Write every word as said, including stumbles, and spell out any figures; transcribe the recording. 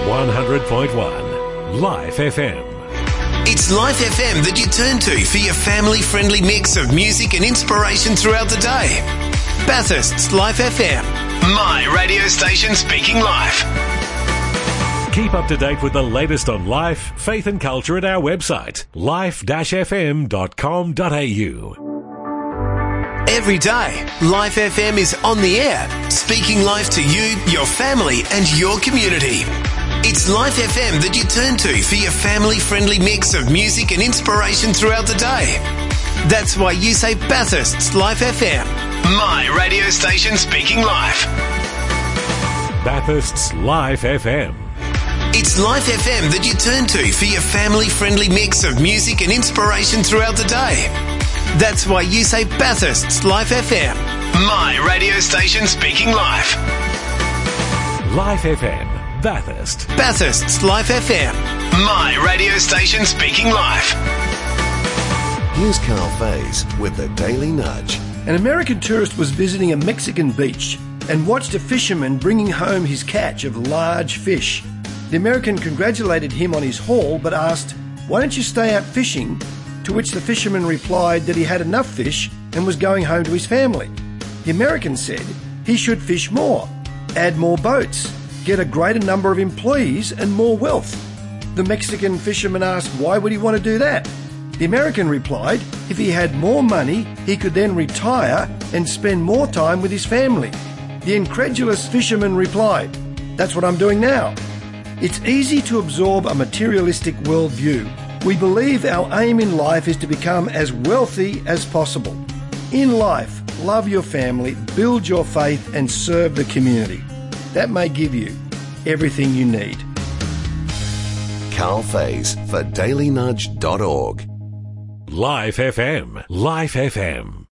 one hundred point one Life F M. It's Life F M that you turn to for your family-friendly mix of music and inspiration throughout the day. Bathurst's Life F M, my radio station speaking life. Keep up to date with the latest on life, faith and culture at our website, life dash f m dot com dot a u. Every day, Life F M is on the air, speaking life to you, your family and your community. It's Life F M that you turn to for your family-friendly mix of music and inspiration throughout the day. That's why you say Bathurst's Life F M, my radio station speaking life. Bathurst's Life F M. It's Life F M that you turn to for your family-friendly mix of music and inspiration throughout the day. That's why you say Bathurst's Life F M, my radio station speaking life. Life F M, Bathurst. Bathurst's Life F M, my radio station speaking life. Here's Carl Faze with the Daily Nudge. An American tourist was visiting a Mexican beach and watched a fisherman bringing home his catch of large fish. The American congratulated him on his haul but asked, "Why don't you stay out fishing?" To which the fisherman replied that he had enough fish and was going home to his family. The American said he should fish more, add more boats, get a greater number of employees and more wealth. The Mexican fisherman asked why would he want to do that? The American replied if he had more money he could then retire and spend more time with his family. The incredulous fisherman replied, "That's what I'm doing now." It's easy to absorb a materialistic worldview. We believe our aim in life is to become as wealthy as possible. In life, love your family, build your faith and serve the community. That may give you everything you need. Carl Faze for daily nudge dot org. Life F M. Life F M.